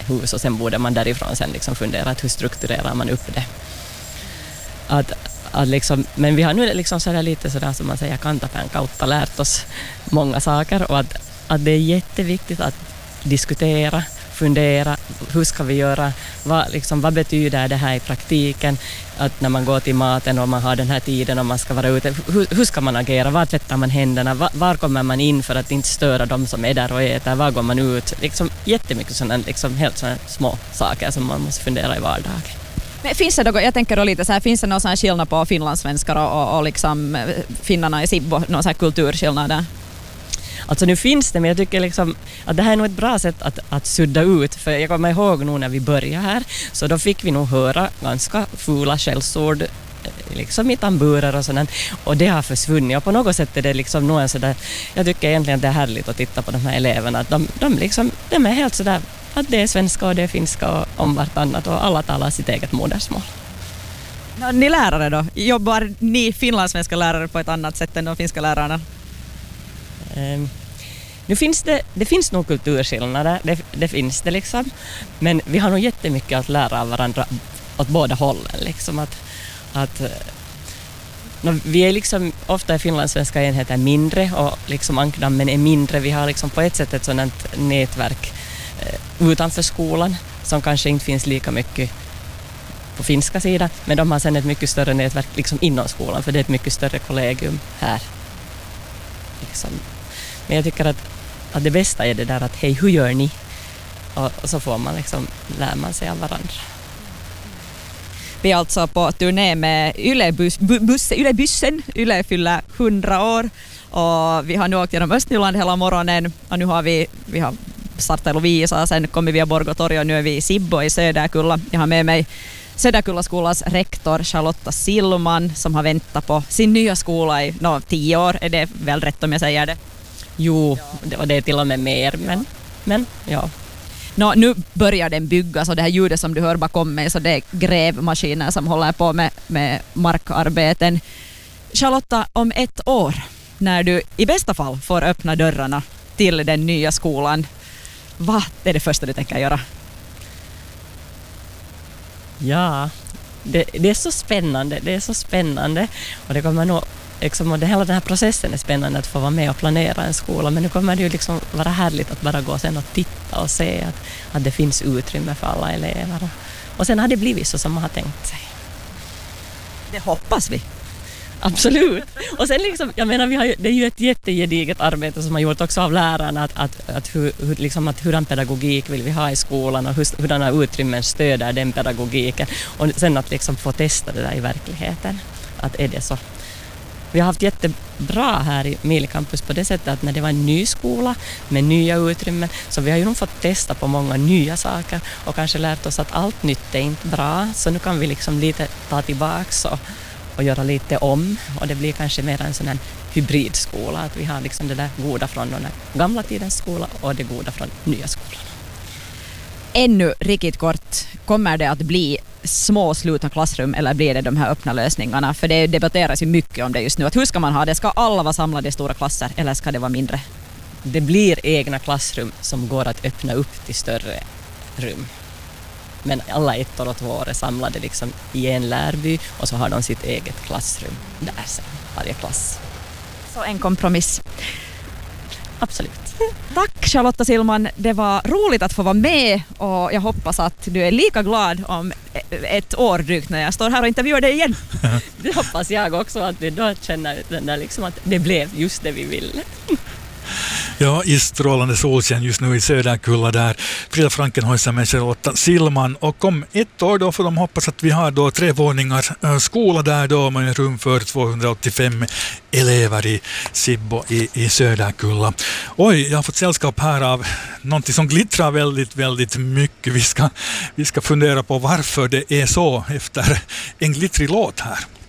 hus och sen borde man därifrån sen liksom fundera att hur strukturerar man upp det. Att liksom, men vi har nu liksom så lite sådär som man säger kantapään kautta lärt oss många saker och att det är jätteviktigt att diskutera, fundera, hur ska vi göra, vad betyder det här i praktiken, att när man går till maten och man har den här tiden och man ska vara ute, hur ska man agera, var tvättar man händerna, var kommer man in för att inte störa de som är där och äter, var går man ut, liksom jättemycket sådana liksom helt sådana små saker som man måste fundera i vardagen. Men finns det jag tänker då lite så här, finns det någon sån här skillnad på finlandssvenskar och liksom finnarna i Sibbo, någon sån här kulturskillnad där? Alltså nu finns det, men jag tycker liksom att det här är nog ett bra sätt att sudda ut, för jag kommer ihåg nog när vi började här, så då fick vi nog höra ganska fula skällsord liksom i tamburer och sådant, och det har försvunnit och på något sätt är det liksom nog en sådär, jag tycker egentligen att det är härligt att titta på de här eleverna, att de är helt sådär att det är svenska och det är finska och om vartannat och alla talar sitt eget modersmål. Ni lärare då? Jobbar ni finlandssvenska lärare på ett annat sätt än de finska lärarna? Nu finns det finns nog kulturskillnader, det finns det liksom, men vi har nog jättemycket att lära av varandra åt båda hållen liksom, vi är liksom ofta i finlandssvenska enheter mindre och liksom ankdammen är mindre, vi har liksom på ett sätt ett sådant nätverk utanför skolan som kanske inte finns lika mycket på finska sidan, men de har sen ett mycket större nätverk liksom inom skolan, för det är ett mycket större kollegium här liksom. Men jag tycker att det bästa är det där att hej, hur gör ni? Och så får man liksom, lär man sig av varandra. Vi är alltså på turné med Ylebussen. Yle fyller 100 år och vi har nu åkt genom Östnyland hela morgonen och nu har vi har startat i Lovisa, sen kommer vi via Borgåtorg och nu är vi i Sibbo i Söderkulla. Jag har med mig Söderkullaskolans rektor Charlotta Silman som har väntat på sin nya skola i 10 år. Är det väl rätt om jag säger det? Jo, det är till och med mer, men ja. Nu börjar den byggas och det här ljudet som du hör bakom mig, så det är grävmaskiner som håller på med markarbeten. Charlotta, om 1 år, när du i bästa fall får öppna dörrarna till den nya skolan, vad är det första du tänker göra? Ja, det är så spännande och det kommer nog liksom, och hela den här processen är spännande att få vara med och planera en skola, men nu kommer det ju liksom vara härligt att bara gå sen och titta och se att det finns utrymme för alla elever och sen har det blivit så som man har tänkt sig. Det hoppas vi. Absolut. Och sen liksom, jag menar, det är ju ett jättegediget arbete som har gjort också av lärarna hurdan pedagogik vill vi ha i skolan och hurdana utrymmen stöder den pedagogiken och sen att liksom få testa det där i verkligheten. Att är det så. Vi har haft jättebra här i Mielicampus på det sättet att när det var en ny skola med nya utrymmen, så vi har ju nog fått testa på många nya saker och kanske lärt oss att allt nytt är inte bra, så nu kan vi liksom lite ta tillbaks och göra lite om, och det blir kanske mer en sån här hybridskola, att vi har liksom det där goda från den gamla tidens skola och det goda från nya skolan. Ännu riktigt kort, kommer det att bli små slutna klassrum eller blir det de här öppna lösningarna? För det debatteras ju mycket om det just nu. Att hur ska man ha det? Ska alla vara samlade i stora klasser eller ska det vara mindre? Det blir egna klassrum som går att öppna upp till större rum. Men alla 1 och 2 år är samlade liksom i en lärby och så har de sitt eget klassrum där sen, varje klass. Så en kompromiss. Absolut. Tack Charlotta Silman, det var roligt att få vara med och jag hoppas att du är lika glad om 1 år drygt när jag står här och intervjuar dig igen. Det hoppas jag också, att vi då känner den där liksom att det blev just det vi ville. Ja, i strålande solsken just nu i Söderkulla där Frida Frankenhäuser med Charlotta Silman, och om 1 år då får de hoppas att vi har då 3 våningar skola där då med rum för 285 elever i Sibbo i Söderkulla. Oj, jag har fått sällskap här av någonting som glittrar väldigt, väldigt mycket. Vi ska fundera på varför det är så efter en glittrig låt här.